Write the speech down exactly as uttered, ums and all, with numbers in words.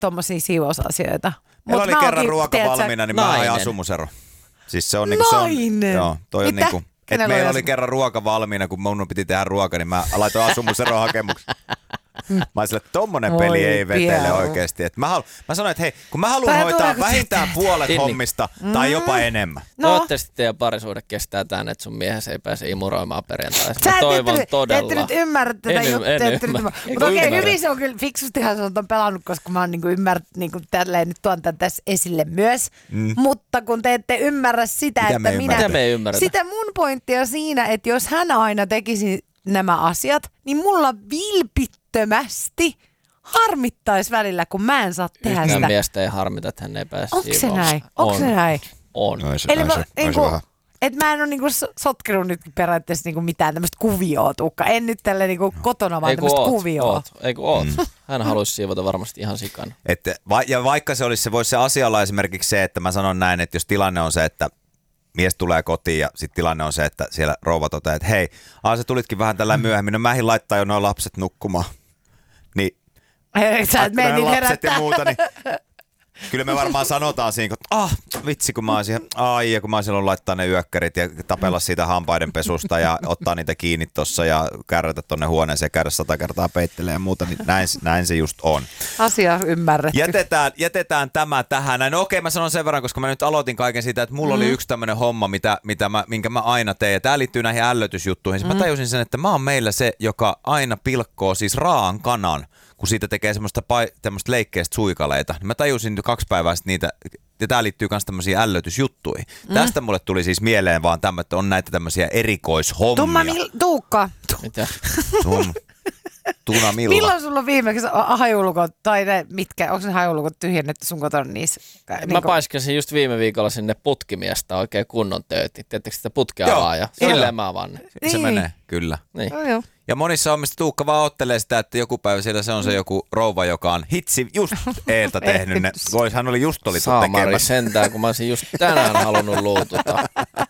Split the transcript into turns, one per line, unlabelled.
tommosia siivousasioita.
Meillä oli kerran ruoka
tiedätkö,
valmiina, niin mä hain asumusero. Siis se on niinku,
Nainen.
Se on, joo, toi on niinku, että meillä oli
asu...
kerran ruoka valmiina, kun mun piti tehdä ruoka, niin mä laitoin asumuseron hakemuksen. Mä olin sille, että tommonen peli Oi, ei vetele piau. Oikeesti. Et mä, halu, mä sanoin, että hei, kun mä haluan Tää hoitaa vähintään puolet Tinni. hommista mm. tai jopa enemmän.
No. Toivottavasti teidän parisuhde kestää tän, että sun miehesi ei pääse imuroimaan perjantaina.
Sä
mä toivon
et,
todella.
Te ette nyt ymmärrä tätä juttua. Mutta okei, okay, hyvin se on kyllä fiksustihan se on pelannut, koska mä oon niinku ymmärrät, niinku tälleen nyt tuon tämän tässä esille myös. Mm. Mutta kun te ette ymmärrä sitä,
Mitä
että
me
minä...
Mitä me ei ymmärretä?
Sitä mun pointti on siinä, että jos hän aina tekisi nämä asiat, niin mulla vilpittömästi harmittaisi välillä, kun mä en saa tehdä
sitä.
sitä.
Miestä ei harmita, että hän ei pääse
Onko se näin? Onko se näin?
On.
Eli mä, niinku, et mä en ole niinku sotkenut nyt periaatteessa niinku mitään tämmöistä kuvioa, Tuukka. En nyt tälle niinku kotona vaan tämmöistä kuvioa.
Oot. Eikö oot? Mm. Hän haluaisi siivota varmasti ihan sikana.
Et, va- ja vaikka se olisi, se voisi se asia olla esimerkiksi se, että mä sanon näin, että jos tilanne on se, että mies tulee kotiin ja sitten tilanne on se, että siellä rouva toteaa, että hei, aa, sä tulitkin vähän tällä myöhemmin, no mähin laittaa jo nuo lapset nukkumaan. Niin,
sä et mene niin herättää.
Ja muuta, niin kyllä me varmaan sanotaan siinä, että ah, vitsi, kun mä olisin, ai, ja kun mä olisin ollut laittaa ne yökkärit ja tapella siitä hampaiden pesusta ja ottaa niitä kiinni tossa ja kärrätä tonne huoneeseen ja käydä sata kertaa peittelee ja muuta, niin näin, näin se just on.
Asia ymmärretty.
Jätetään, jätetään tämä tähän. No okei, mä sanon sen verran, koska mä nyt aloitin kaiken siitä, että mulla mm. oli yksi tämmönen homma, mitä, mitä mä, minkä mä aina teen. Ja tää liittyy näihin ällötysjuttuihin. Mm. Mä tajusin sen, että mä oon meillä se, joka aina pilkkoo siis raaan kanan, kun siitä tekee semmoista tämmöistä leikkeistä suikaleita. Mä tajusin jo kaksi päivää sitten niitä, ja tää liittyy myös tämmöisiin ällötysjuttuihin. Mm. Tästä mulle tuli siis mieleen vaan tämä, että on näitä tämmöisiä erikoishommia.
Tumma mil- Tuukka.
Mitä?
Tum. Tuna Milla.
Milloin sulla on viimeksi hajulukot, tai ne mitkä, onko ne hajulukot tyhjennetty sun kotona niissä?
Mä
niin
paiskasin just viime viikolla sinne putkimiestä oikein kunnon töötti. Tiedättekö sitä putkea
Joo,
avaa ja silleen mä avaan ne.
Se
niin.
menee, kyllä.
Niin.
No, joo.
Ja monissa hommissa Tuukka vaan ottelee sitä, että joku päivä siellä se on se joku rouva, joka on hitsi just Eeltä tehnyt ne. Hän oli just oli
Saamari
tekemässä.
sentään, kun mä olisin just tänään halunnut luututa.